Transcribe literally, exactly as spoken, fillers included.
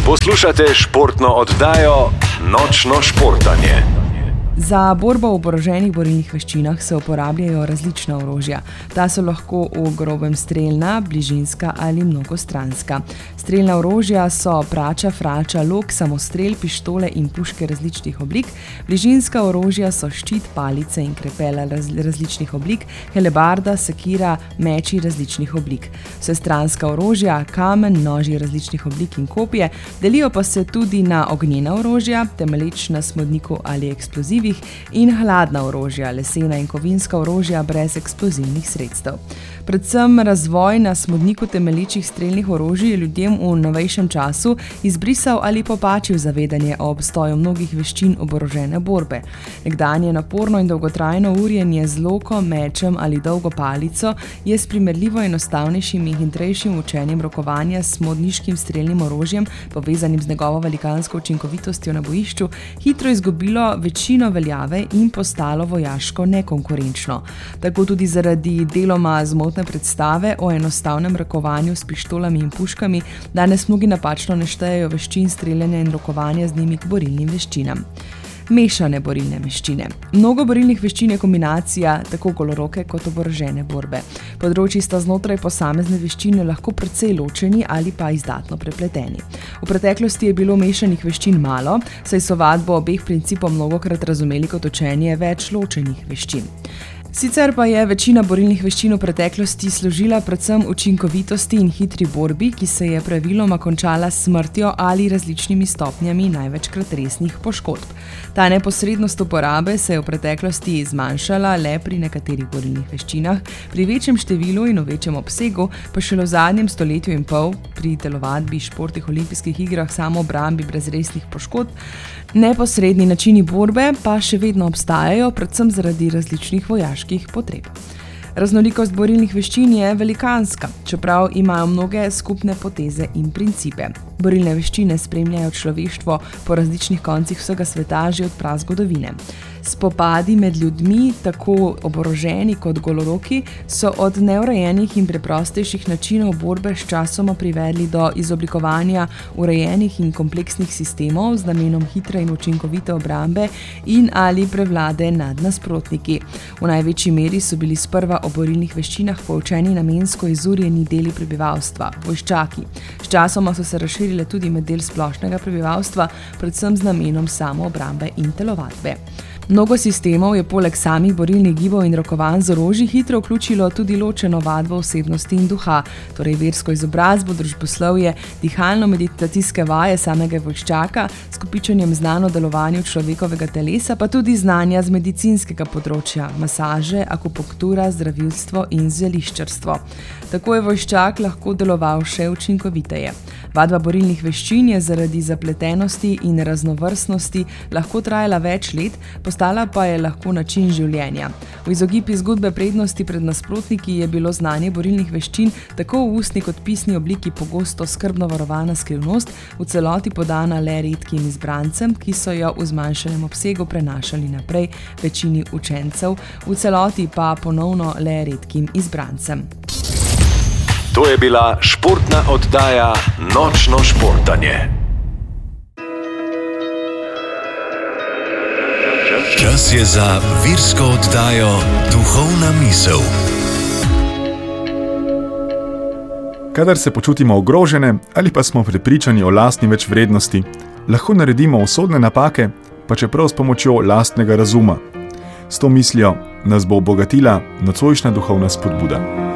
Poslušate športno oddajo Nočno športanje. Za borbo v oboroženih borilnih veščinah se uporabljajo različna orožja. Ta so lahko v grobem strelna, bližinska ali mnogostranska. Strelna orožja so prača, frača, lok, samostrel, pištole in puške različnih oblik. Bližinska orožja so ščit, palice in krepela raz, različnih oblik, helebarda, sekira, meči različnih oblik. Vsestranska orožja, kamen, noži različnih oblik in kopije, delijo pa se tudi na ognjena orožja, temelječ na smodniku ali eksplozivih, in hladna orožja, lesena in kovinska orožja brez eksplozivnih sredstev. Predvsem razvoj na smodniku temelječih strelnih orožij je ljudem v novejšem času izbrisal ali popačil zavedanje o obstoju mnogih veščin oborožene borbe. Nekdanje naporno in dolgotrajno urjenje z lokom, mečem ali dolgo palico je s primerljivo enostavnejšim in hitrejšim učenjem rokovanja s smodniškim strelnim orožjem, povezanim z njegovo velikansko učinkovitostjo na bojišču, hitro izgubilo večino veljave in postalo vojaško nekonkurenčno. Tako tudi zaradi deloma zmotne predstave o enostavnem rokovanju s pištolami in puškami danes mnogi napačno ne štejejo veščin streljanja in rokovanja z njimi k borilnim veščinam. Mešane borilne veščine. Mnogo borilnih veščin je kombinacija tako goloroke kot oborožene borbe. Področji sta znotraj posamezne veščine lahko precej ločeni ali pa izdatno prepleteni. V preteklosti je bilo mešanih veščin malo, saj so vadbo obeh principov mnogokrat razumeli kot učenje več ločenih veščin. Sicer pa je večina borilnih veščin v preteklosti služila predvsem učinkovitosti in hitri borbi, ki se je praviloma končala s smrtjo ali različnimi stopnjami največkrat resnih poškodb. Ta neposrednost uporabe se je v preteklosti zmanjšala le pri nekaterih borilnih veščinah, pri večjem številu in v večjem obsegu pa šele v zadnjem stoletju in pol, pri telovadbi, športih, olimpijskih igrah, samoobrambi brez resnih poškodb. Neposredni načini borbe pa še vedno obstajajo, predvsem zaradi različnih vojaških potreb. Raznolikost borilnih veščin je velikanska, čeprav imajo mnoge skupne poteze in principe. Borilne veščine spremljajo človeštvo po različnih koncih vsega sveta že od prazgodovine. Spopadi med ljudmi, tako oboroženi kot goloroki, so od neurejenih in preprostejših načinov borbe s časoma privedli do izoblikovanja urejenih in kompleksnih sistemov z namenom hitre in učinkovite obrambe in ali prevlade nad nasprotniki. V največji meri so bili sprva o borilnih veščinah poučeni namensko izurjeni deli prebivalstva, vojščaki. S časoma so se razširile tudi med del splošnega prebivalstva, predvsem z namenom samoobrambe in telovadbe. Mnogo sistemov je poleg samih borilnih gibov in rokovanj z orožji hitro vključilo tudi ločeno vadbo osebnosti in duha, torej versko izobrazbo, družboslovje, dihalno-meditacijske vaje samega vojščaka, s kopičenjem znano delovanju človekovega telesa, pa tudi znanja z medicinskega področja, masaže, akupunktura, zdravilstvo in zeliščarstvo. Tako je vojščak lahko deloval še učinkoviteje. Vadba borilnih veščin je zaradi zapletenosti in raznovrstnosti lahko trajala več let, postala pa je lahko način življenja. V izogib izgube prednosti pred nasprotniki je bilo znanje borilnih veščin tako v ustni kot pisni obliki pogosto skrbno varovana skrivnost, v celoti podana le redkim izbrancem, ki so jo v zmanjšanem obsegu prenašali naprej večini učencev, v celoti pa ponovno le redkim izbrancem. To je bila športna oddaja Nočno športanje. Čas je za virsko oddajo Duhovna misel. Kadar se počutimo ogrožene ali pa smo prepričani o lastni večvrednosti, lahko naredimo usodne napake, pa čeprav s pomočjo lastnega razuma. S to mislijo nas bo obogatila nocojšnja duhovna spodbuda.